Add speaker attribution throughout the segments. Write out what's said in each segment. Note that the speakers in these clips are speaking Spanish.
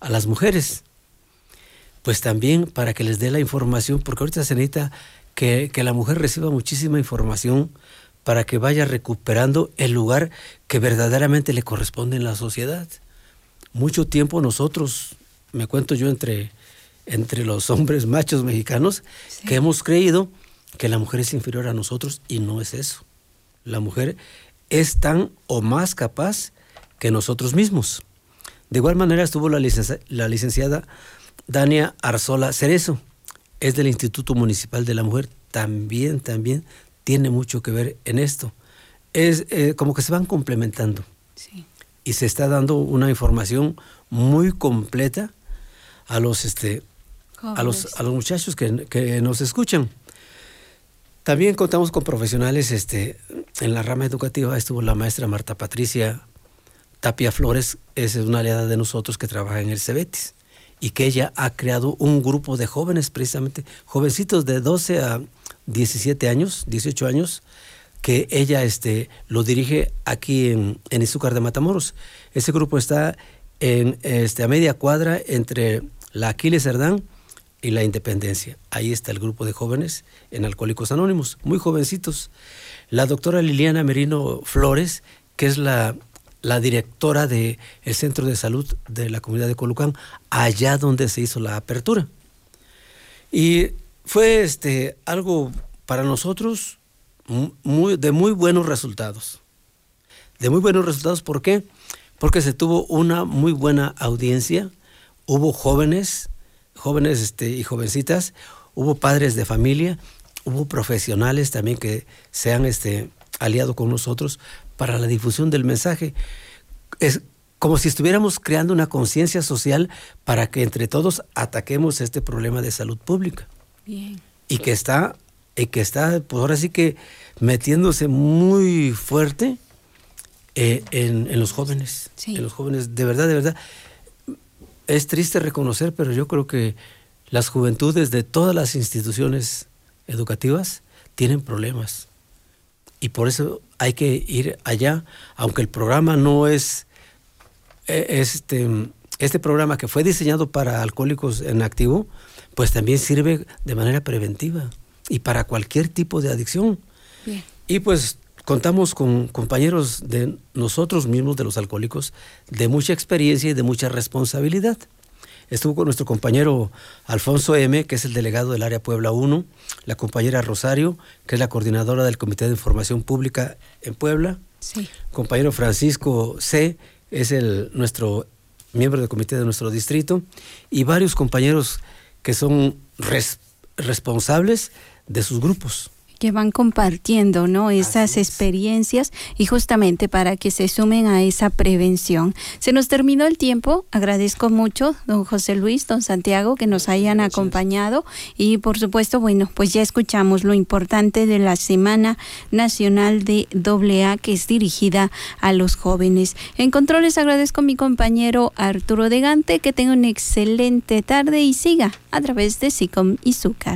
Speaker 1: a las mujeres, pues también para que les dé la información, porque ahorita se necesita que la mujer reciba muchísima información para que vaya recuperando el lugar que verdaderamente le corresponde en la sociedad. Mucho tiempo nosotros, me cuento yo entre los hombres machos mexicanos, sí, que hemos creído que la mujer es inferior a nosotros, y no es eso. La mujer es tan o más capaz que nosotros mismos. De igual manera estuvo la licenciada Dania Arzola Cerezo, es del Instituto Municipal de la Mujer, también tiene mucho que ver en esto. Es como que se van complementando. Sí. Y se está dando una información muy completa a los muchachos que nos escuchan. También contamos con profesionales en la rama educativa. Estuvo la maestra Marta Patricia Tapia Flores, es una aliada de nosotros que trabaja en el Cebetis, y que ella ha creado un grupo de jóvenes, precisamente jovencitos de 12 a 17 años, 18 años, que ella lo dirige aquí en Izúcar de Matamoros. Ese grupo está a media cuadra entre la Aquiles Cerdán y la Independencia. Ahí está el grupo de jóvenes en Alcohólicos Anónimos, muy jovencitos. La doctora Liliana Merino Flores, que es la directora del Centro de Salud de la comunidad de Colucán, allá donde se hizo la apertura. Y fue algo para nosotros de muy buenos resultados. De muy buenos resultados, ¿por qué? Porque se tuvo una muy buena audiencia, hubo jóvenes y jovencitas, hubo padres de familia, hubo profesionales también que se han aliado con nosotros para la difusión del mensaje. Es como si estuviéramos creando una conciencia social para que entre todos ataquemos este problema de salud pública. Bien. Y que está, pues ahora sí que metiéndose muy fuerte en los jóvenes. Sí. En los jóvenes, de verdad. Es triste reconocer, pero yo creo que las juventudes de todas las instituciones educativas tienen problemas. Y por eso hay que ir allá, aunque el programa no es este programa que fue diseñado para alcohólicos en activo, pues también sirve de manera preventiva y para cualquier tipo de adicción. Bien. Y pues contamos con compañeros de nosotros mismos, de los alcohólicos, de mucha experiencia y de mucha responsabilidad. Estuvo con nuestro compañero Alfonso M., que es el delegado del área Puebla 1, la compañera Rosario, que es la coordinadora del Comité de Información Pública en Puebla, sí. Compañero Francisco C., es nuestro miembro del comité de nuestro distrito, y varios compañeros que son responsables de sus grupos.
Speaker 2: Que van compartiendo, ¿no?, esas experiencias, y justamente para que se sumen a esa prevención. Se nos terminó el tiempo. Agradezco mucho, don José Luis, don Santiago, que nos hayan acompañado, y por supuesto, bueno, pues ya escuchamos lo importante de la Semana Nacional de AA, que es dirigida a los jóvenes. En controles agradezco a mi compañero Arturo de Gante. Que tenga una excelente tarde y siga a través de SICOM Izúcar.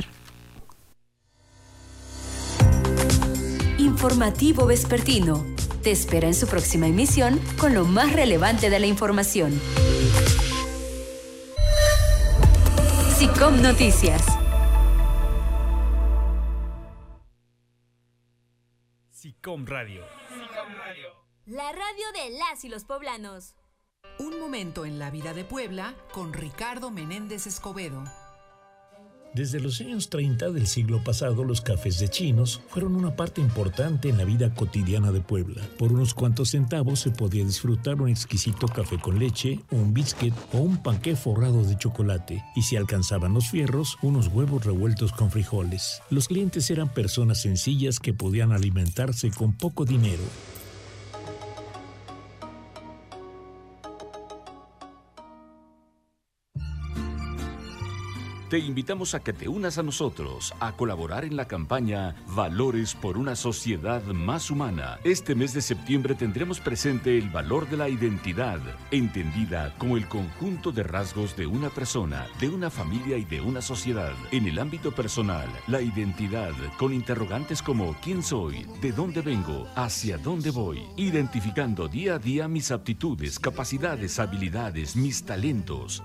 Speaker 3: Informativo Vespertino te espera en su próxima emisión con lo más relevante de la información. SICOM Noticias.
Speaker 4: SICOM Radio.
Speaker 5: La radio de las y los poblanos.
Speaker 6: Un momento en la vida de Puebla con Ricardo Menéndez Escobedo.
Speaker 7: Desde los años 30 del siglo pasado, los cafés de chinos fueron una parte importante en la vida cotidiana de Puebla. Por unos cuantos centavos se podía disfrutar un exquisito café con leche, un biscuit o un panqué forrado de chocolate. Y si alcanzaban los fierros, unos huevos revueltos con frijoles. Los clientes eran personas sencillas que podían alimentarse con poco dinero.
Speaker 8: Te invitamos a que te unas a nosotros a colaborar en la campaña Valores por una sociedad más humana. Este mes de septiembre tendremos presente el valor de la identidad, entendida como el conjunto de rasgos de una persona, de una familia y de una sociedad. En el ámbito personal, la identidad con interrogantes como ¿quién soy? ¿De dónde vengo? ¿Hacia dónde voy? Identificando día a día mis aptitudes, capacidades, habilidades, mis talentos.